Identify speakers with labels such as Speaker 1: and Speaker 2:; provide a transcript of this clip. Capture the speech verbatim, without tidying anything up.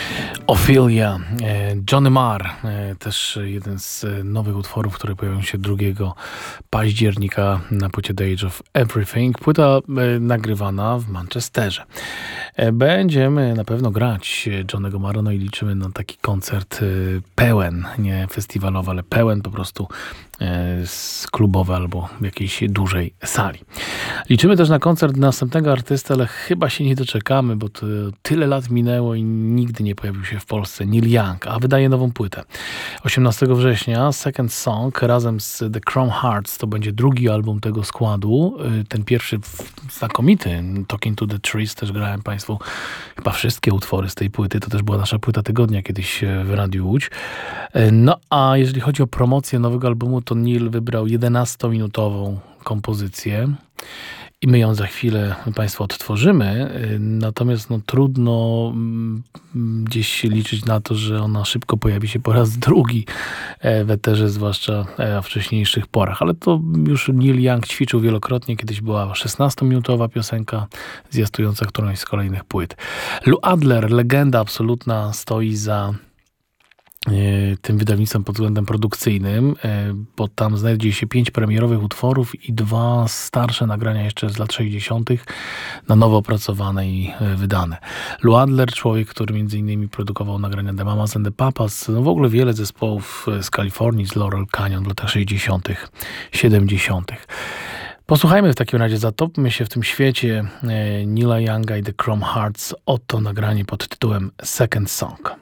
Speaker 1: Ophelia, Johnny Marr, też jeden z nowych utworów, które pojawią się drugiego października na płycie The Age of Everything. Płyta nagrywana w Manchesterze. Będziemy na pewno grać Johnnego Marra, no i liczymy na taki koncert pełen, nie festiwalowy, ale pełen po prostu z klubowy albo w jakiejś dużej sali. Liczymy też na koncert następnego artysty, ale chyba się nie doczekamy, bo to tyle lat minęło i nigdy nie pojawił się w Polsce. Neil Young, a wydaje nową płytę. osiemnastego września Second Song razem z The Chrome Hearts, to będzie drugi album tego składu. Ten pierwszy znakomity, Talking to the Trees, też grałem Państwu chyba wszystkie utwory z tej płyty. To też była nasza płyta tygodnia kiedyś w Radiu Łódź. No a jeżeli chodzi o promocję nowego albumu, to Neil wybrał jedenastominutową kompozycję i my ją za chwilę Państwu odtworzymy. Natomiast no, trudno mm, gdzieś liczyć na to, że ona szybko pojawi się po raz drugi w eterze, zwłaszcza w wcześniejszych porach. Ale to już Neil Young ćwiczył wielokrotnie. Kiedyś była szesnastominutowa piosenka zwiastująca którąś z kolejnych płyt. Lou Adler, legenda absolutna, stoi za tym wydawnictwem pod względem produkcyjnym, bo tam znajdzie się pięć premierowych utworów i dwa starsze nagrania jeszcze z lat sześćdziesiątych na nowo opracowane i wydane. Lou Adler, człowiek, który między innymi produkował nagrania The Mamas and the Papas, no w ogóle wiele zespołów z Kalifornii, z Laurel Canyon w latach sześćdziesiątych, siedemdziesiątych. Posłuchajmy w takim razie, zatopmy się w tym świecie Neila Younga i The Chrome Hearts. Oto nagranie pod tytułem Second Song.